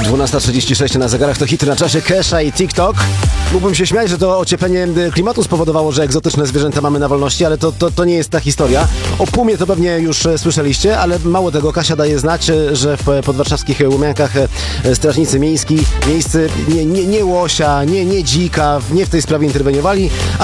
12:36 na zegarach, to hity na czasie Kesha i TikTok. Mógłbym się śmiać, że to ocieplenie klimatu spowodowało, że egzotyczne zwierzęta mamy na wolności, ale to nie jest ta historia. O pumie to pewnie już słyszeliście, ale mało tego, Kasia daje znać, że w podwarszawskich Łumiankach strażnicy miejscy nie łosia, nie dzika, nie w tej sprawie interweniowali,